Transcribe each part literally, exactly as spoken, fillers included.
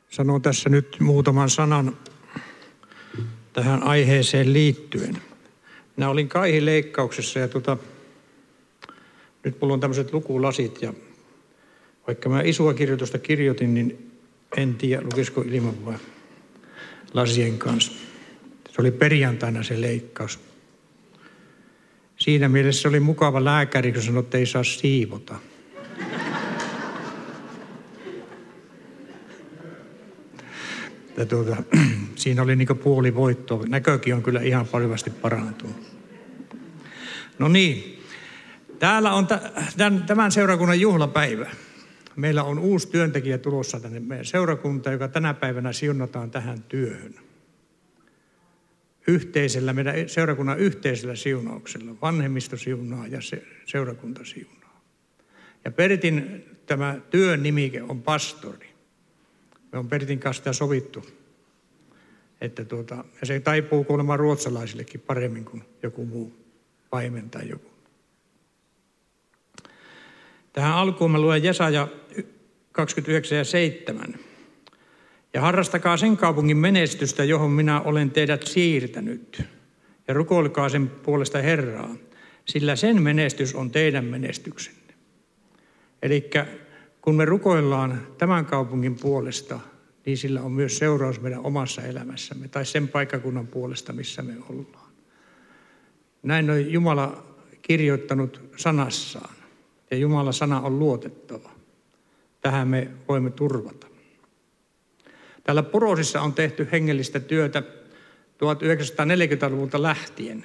Sanon tässä nyt muutaman sanan tähän aiheeseen liittyen. Minä olin kaihileikkauksessa ja tota, nyt mulla on tämmöiset lukulasit ja vaikka mä isoa kirjoitusta kirjoitin, niin en tiedä lukisiko ilman vai lasien kanssa. Se oli perjantaina se leikkaus. Siinä mielessä se oli mukava lääkäri, kun sanoi, että ei saa siivota. Ja tuota, siinä oli niin puoli voittoa. Näkökin on kyllä ihan paljosti parantunut. No niin, täällä on tämän seurakunnan juhlapäivä. Meillä on uusi työntekijä tulossa tänne meidän seurakuntaan, joka tänä päivänä siunataan tähän työhön. Yhteisellä, meidän seurakunnan yhteisellä siunauksella. Vanhemmisto siunaa ja se, seurakunta siunaa. Ja Pertin tämä työn nimike on pastori. Me on Pertin kanssa sitä sovittu. Että tuota, ja se taipuu kuulemma ruotsalaisillekin paremmin kuin joku muu paimen tai joku. Tähän alkuun mä luen Jesaja kaksikymmentäyhdeksän ja seitsemän. Ja harrastakaa sen kaupungin menestystä, johon minä olen teidät siirtänyt. Ja rukoilkaa sen puolesta Herraa, sillä sen menestys on teidän menestyksenne. Eli kun me rukoillaan tämän kaupungin puolesta, niin sillä on myös seuraus meidän omassa elämässämme tai sen paikkakunnan puolesta, missä me ollaan. Näin on Jumala kirjoittanut sanassaan. Ja Jumalan sana on luotettava. Tähän me voimme turvata. Täällä Purosissa on tehty hengellistä työtä tuhatyhdeksänsataaneljäkymmentäluvulta lähtien.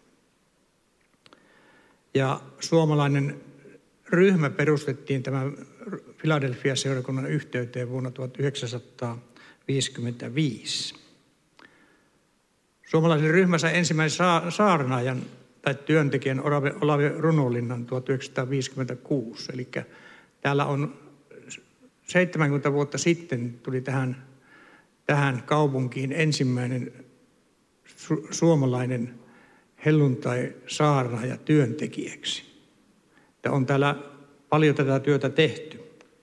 Ja suomalainen ryhmä perustettiin tämän Philadelphia-seurakunnan yhteyteen vuonna tuhatyhdeksänsataaviisikymmentäviisi. Suomalaisen ryhmä sai ensimmäisen saarnaajan tai työntekijän Olavi Runolinnan tuhatyhdeksänsataaviisikymmentäkuusi. Eli täällä on seitsemänkymmentä vuotta sitten tuli tähän, tähän kaupunkiin ensimmäinen su- suomalainen helluntai-saarnaaja työntekijäksi. Ja on täällä paljon tätä työtä tehty.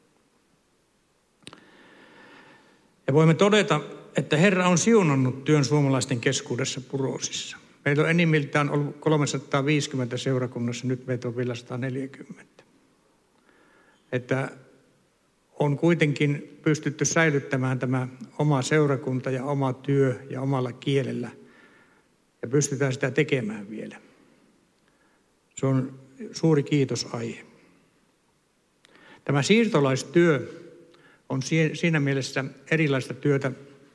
Ja voimme todeta, että Herra on siunannut työn suomalaisten keskuudessa Purosissa. Meillä on enimmiltään ollut kolmesataaviisikymmentä seurakunnassa, nyt meitä on vielä sata neljäkymmentä. Että on kuitenkin pystytty säilyttämään tämä oma seurakunta ja oma työ ja omalla kielellä. Ja pystytään sitä tekemään vielä. Se on suuri kiitosaihe. Tämä siirtolaistyö on siinä mielessä erilaista työtä,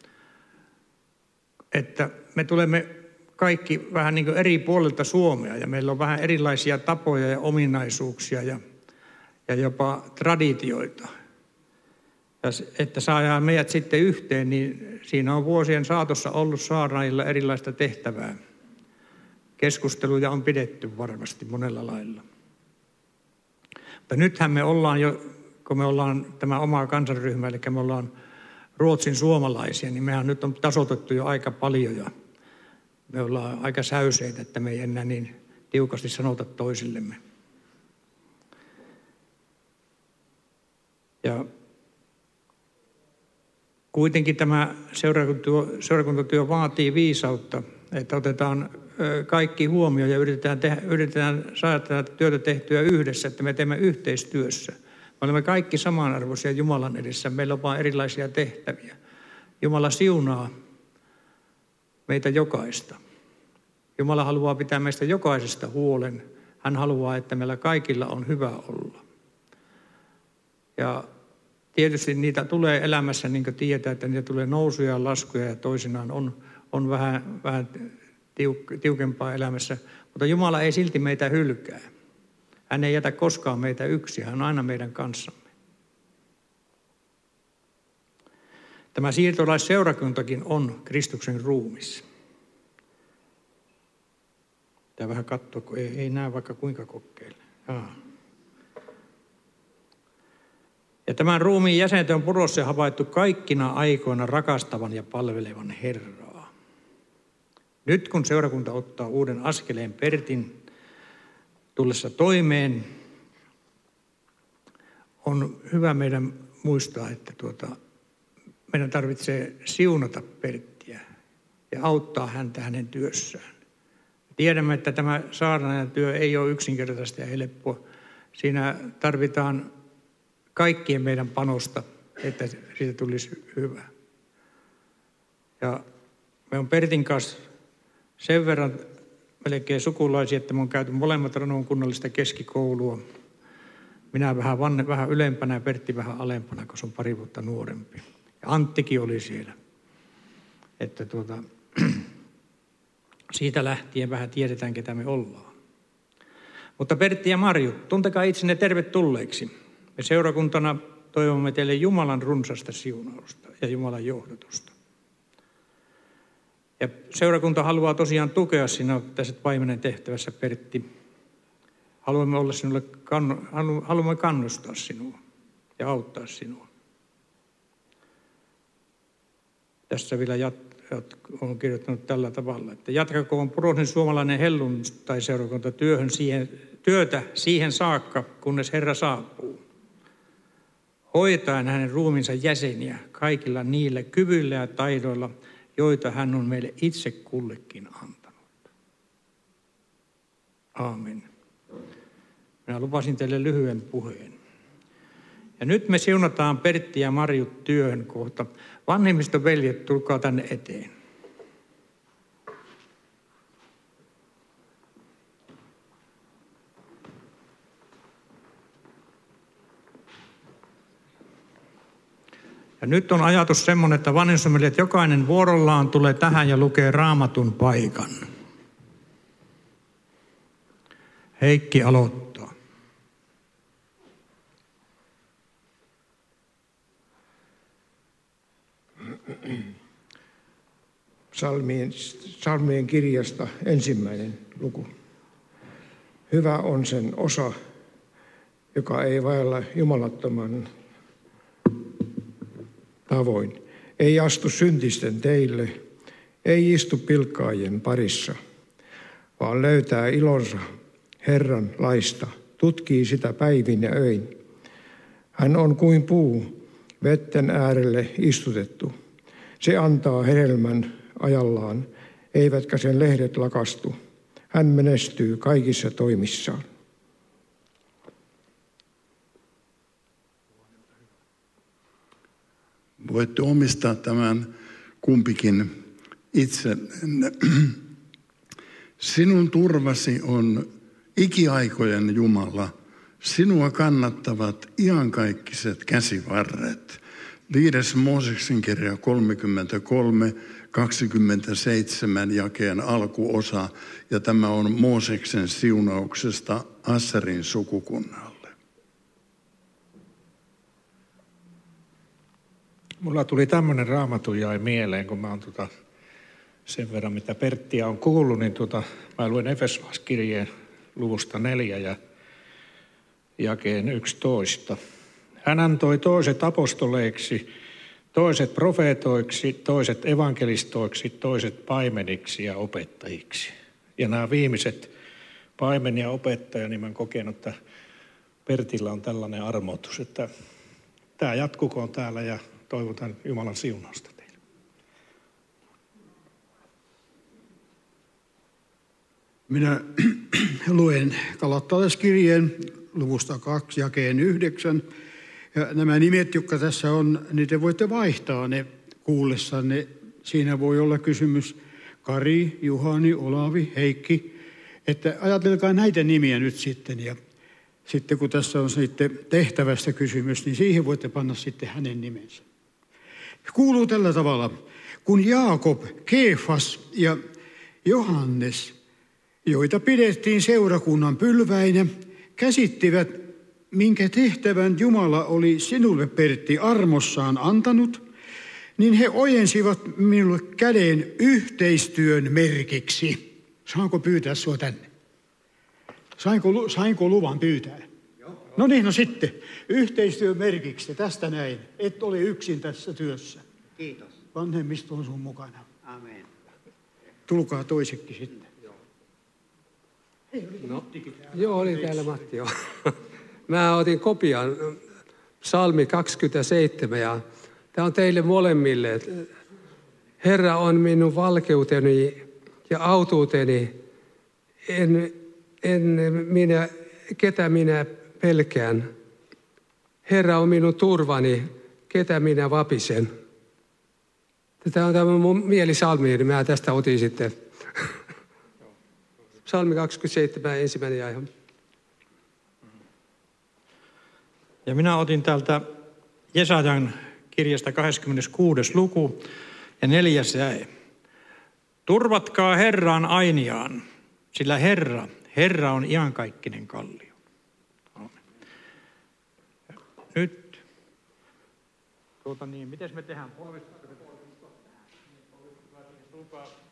että me tulemme kaikki vähän niin kuin eri puolilta Suomea ja meillä on vähän erilaisia tapoja ja ominaisuuksia ja, ja jopa traditioita. Ja että saadaan meidät sitten yhteen, niin siinä on vuosien saatossa ollut saarnaajilla erilaista tehtävää. Keskusteluja on pidetty varmasti monella lailla. Mutta nythän me ollaan jo, kun me ollaan tämä oma kansanryhmä, eli me ollaan Ruotsin suomalaisia, niin mehän nyt on tasoitettu jo aika paljon ja me ollaan aika säyseitä, että me ei enää niin tiukasti sanota toisillemme. Ja kuitenkin tämä seurakuntatyö, seurakuntatyö vaatii viisautta, että otetaan kaikki huomioon ja yritetään, tehdä, yritetään saada tätä työtä tehtyä yhdessä, että me teemme yhteistyössä. Me olemme kaikki samanarvoisia Jumalan edessä, meillä on vain erilaisia tehtäviä. Jumala siunaa meitä jokaista. Jumala haluaa pitää meistä jokaisesta huolen. Hän haluaa, että meillä kaikilla on hyvä olla. Ja tietysti niitä tulee elämässä, niin kuin tiedetään, että niitä tulee nousuja ja laskuja ja toisinaan on, on vähän, vähän tiuk- tiukempaa elämässä. Mutta Jumala ei silti meitä hylkää. Hän ei jätä koskaan meitä yksin, hän on aina meidän kanssamme. Tämä siirtolaisseurakuntakin on Kristuksen ruumis. Pitää vähän katsoa, kun ei, ei näe vaikka kuinka kokeile. Jaa. Ja tämän ruumiin jäsenet on Purossa havaittu kaikkina aikoina rakastavan ja palvelevan Herraa. Nyt kun seurakunta ottaa uuden askeleen Pertin tullessa toimeen, on hyvä meidän muistaa, että tuota, meidän tarvitsee siunata Perttiä ja auttaa häntä hänen työssään. Tiedämme, että tämä saarnaajan työ ei ole yksinkertaista ja helppoa. Siinä tarvitaan kaikkien meidän panosta, että siitä tulisi hyvä. Ja me on Pertin kanssa sen verran melkein sukulaisia, että me on käyty molemmat Ranuun kunnallista keskikoulua. Minä vähän, vanne, vähän ylempänä ja Pertti vähän alempana, kun se on pari vuotta nuorempi. Ja Anttikin oli siellä. Että tuota, siitä lähtien vähän tiedetään, ketä me ollaan. Mutta Pertti ja Marju, tuntekaa itsenne tervetulleiksi. Me seurakuntana toivomme teille Jumalan runsasta siunausta ja Jumalan johdotusta. Ja seurakunta haluaa tosiaan tukea sinua tässä paimenen tehtävässä, Pertti. Haluamme olla sinulle, haluamme kannustaa sinua ja auttaa sinua. Tässä vielä jat, jat, on kirjoittanut tällä tavalla, että jatkakoon Purosen suomalainen helluntai-seurakunta työhön siihen, työtä siihen saakka, kunnes Herra saapuu. Hoitaen hänen ruumiinsa jäseniä kaikilla niillä kyvyillä ja taidoilla, joita hän on meille itse kullekin antanut. Aamen. Minä lupasin teille lyhyen puheen. Ja nyt me siunataan Pertti ja Marju työhön kohta. Vanhemmiston veljet, tulkaa tänne eteen. Ja nyt on ajatus semmoinen, että vanhemmiston veljet jokainen vuorollaan tulee tähän ja lukee Raamatun paikan. Heikki aloittaa. Psalmien, psalmien kirjasta ensimmäinen luku. Hyvä on sen osa, joka ei vailla jumalattoman tavoin. Ei astu syntisten teille, ei istu pilkkaajien parissa, vaan löytää ilonsa Herran laista, tutkii sitä päivin ja öin. Hän on kuin puu, vetten äärelle istutettu. Se antaa hedelmän ajallaan, eivätkä sen lehdet lakastu. Hän menestyy kaikissa toimissaan. Voitte omistaa tämän kumpikin itse. Sinun turvasi on ikiaikojen Jumala. Sinua kannattavat iankaikkaiset käsivarret. Viides Mooseksen kirja kolmekymmentäkolme, kaksikymmentäseitsemän jakeen alkuosa, ja tämä on Mooseksen siunauksesta Asserin sukukunnalle. Mulla tuli tämmöinen raamatun jae mieleen, kun mä oon tuota, sen verran, mitä Perttiä on kuullut, niin tuota, mä luen Efesolaiskirjeen luvusta neljä ja jakeen yksitoista. Hän antoi toiset apostoleiksi, toiset profeetoiksi, toiset evankelistoiksi, toiset paimeniksi ja opettajiksi. Ja nämä viimeiset, paimen ja opettaja, niin mä kokenut, että Pertillä on tällainen armoitus, että tämä jatkukoon täällä ja toivotan Jumalan siunausta teille. Minä luen Galattalaiskirjeen luvusta kaksi jakeen yhdeksän. Ja nämä nimet, jotka tässä on, niin te voitte vaihtaa ne kuullessanne. Siinä voi olla kysymys Kari, Juhani, Olavi, Heikki. Että ajatelkaa näitä nimiä nyt sitten. Ja sitten kun tässä on sitten tehtävästä kysymys, niin siihen voitte panna sitten hänen nimensä. Kuuluu tällä tavalla. Kun Jaakob, Keefas ja Johannes, joita pidettiin seurakunnan pylväinä, käsittivät, minkä tehtävän Jumala oli sinulle, Pertti, armossaan antanut, niin he ojensivat minulle käden yhteistyön merkiksi. Saanko pyytää sinua tänne? Sainko, sainko luvan pyytää? Joo. No niin, no sitten. Yhteistyön merkiksi tästä näin. Et ole yksin tässä työssä. Kiitos. Vanhemmisto on sun mukana. Amen. Tulkaa toisekin sitten. Joo. Hei, no, joo, oli täällä Matti. Joo. Mä otin kopian, psalmi kaksikymmentäseitsemän, ja Tämä on teille molemmille. Herra on minun valkeuteni ja autuuteni. En, en minä, ketä minä pelkään. Herra on minun turvani, ketä minä vapisen. Tämä on tämä mun mielisalmi, niin mä tästä otin sitten. Psalmi kaksikymmentäseitsemän, ensimmäinen jae. Ja minä otin täältä Jesajan kirjasta kahdeskymmeneskuudes luku ja neljäs jae. Turvatkaa Herraan ainiaan, sillä Herra, Herra on iankaikkinen kallio. Nyt, tuota niin, miten me tehdään polvista?